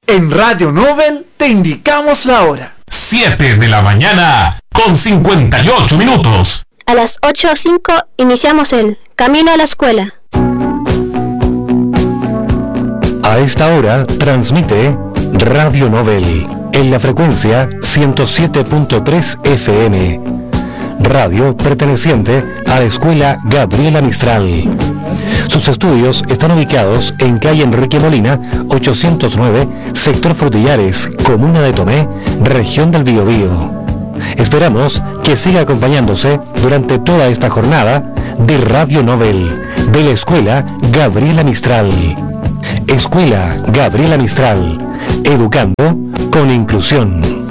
En Radio Nobel te indicamos la hora. 7 de la mañana con 58 minutos. A las 8:05 iniciamos el Camino a la Escuela. A esta hora transmite Radio Nobel en la frecuencia 107.3 FM. Radio perteneciente a la Escuela Gabriela Mistral. Sus estudios están ubicados en calle Enrique Molina, 809, sector Frutillares, comuna de Tomé, región del Biobío. Esperamos que siga acompañándose durante toda esta jornada de Radio Nobel, de la Escuela Gabriela Mistral. Escuela Gabriela Mistral, educando con inclusión.